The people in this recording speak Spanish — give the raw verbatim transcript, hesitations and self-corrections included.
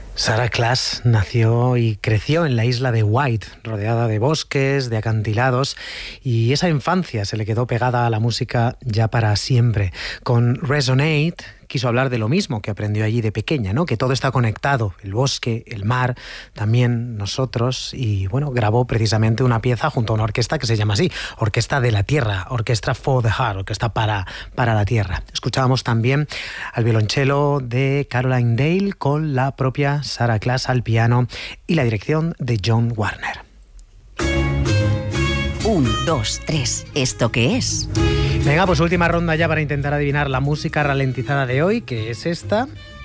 Sarah Class nació y creció en la isla de Wight, rodeada de bosques, de acantilados, y esa infancia se le quedó pegada a la música ya para siempre. Con Resonate quiso hablar de lo mismo que aprendió allí de pequeña, ¿no? Que todo está conectado, el bosque, el mar, también nosotros, y bueno, grabó precisamente una pieza junto a una orquesta que se llama así, Orquesta de la Tierra, Orquesta for the Heart, orquesta para, para la Tierra. Escuchábamos también al violonchelo de Caroline Dale con la propia Sarah Class al piano y la dirección de John Warner. Un, dos, tres. ¿Esto qué es? Venga, pues última ronda ya para intentar adivinar la música ralentizada de hoy, que es esta.